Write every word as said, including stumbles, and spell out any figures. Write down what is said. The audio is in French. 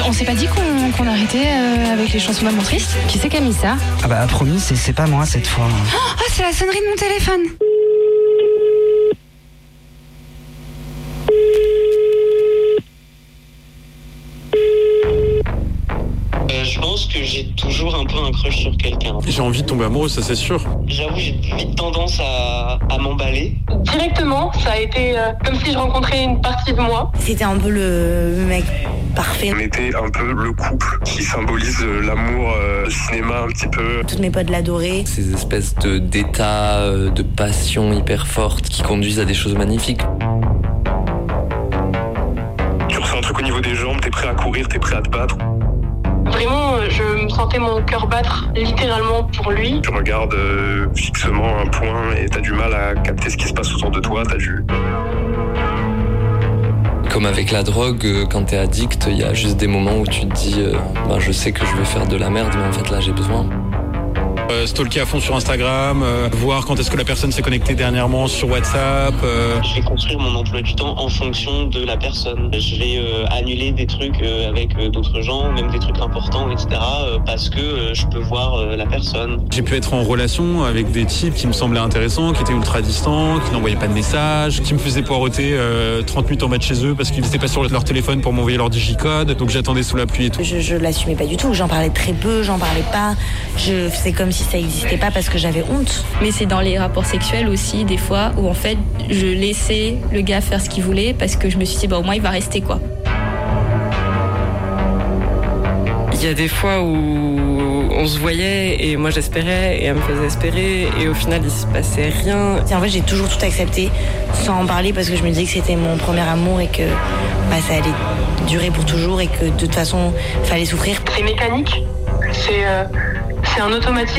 On s'est pas dit qu'on, qu'on arrêtait euh, avec les chansons d'amour tristes? Qui c'est qui a mis ça? Ah bah promis, c'est, c'est pas moi cette fois. Ah, c'est la sonnerie de mon téléphone. Euh, je pense que j'ai toujours un peu un crush sur quelqu'un. J'ai envie de tomber amoureux, ça c'est sûr. J'avoue, j'ai vite tendance à, à m'emballer. Directement, ça a été euh, comme si je rencontrais une partie de moi. C'était un peu le mec parfait. On était un peu le couple qui symbolise l'amour, euh, le cinéma un petit peu. Toutes mes potes l'adoraient. Ces espèces de, d'états, euh, de passion hyper fortes qui conduisent à des choses magnifiques. Tu ressens un truc au niveau des jambes, t'es prêt à courir, t'es prêt à te battre. Vraiment, je me sentais mon cœur battre littéralement pour lui. Tu regardes euh, fixement un point et t'as du mal à capter ce qui se passe autour de toi. T'as du... Comme avec la drogue, quand t'es addict, il y a juste des moments où tu te dis euh, ben, je sais que je vais faire de la merde, mais en fait là j'ai besoin. Euh, stalker à fond sur Instagram, euh, voir quand est-ce que la personne s'est connectée dernièrement sur WhatsApp. Euh... Je vais construire mon emploi du temps en fonction de la personne. Je vais euh, annuler des trucs euh, avec euh, d'autres gens, même des trucs importants, et cetera. Euh, parce que euh, je peux voir euh, la personne. J'ai pu être en relation avec des types qui me semblaient intéressants, qui étaient ultra distants, qui n'envoyaient pas de messages, qui me faisaient poireauter euh, trente minutes en bas de chez eux parce qu'ils n'étaient pas sur leur téléphone pour m'envoyer leur digicode. Donc j'attendais sous la pluie et tout. Je, je l'assumais pas du tout. J'en parlais très peu, j'en parlais pas. Je faisais comme si ça existait pas parce que j'avais honte. Mais c'est dans les rapports sexuels aussi, des fois, où en fait, je laissais le gars faire ce qu'il voulait parce que je me suis dit, bah au moins il va rester quoi. Il y a des fois où on se voyait et moi j'espérais et elle me faisait espérer et au final il se passait rien. En fait, j'ai toujours tout accepté sans en parler parce que je me disais que c'était mon premier amour et que bah, ça allait durer pour toujours et que de toute façon, fallait souffrir. C'est mécanique, c'est, euh, c'est un automatisme.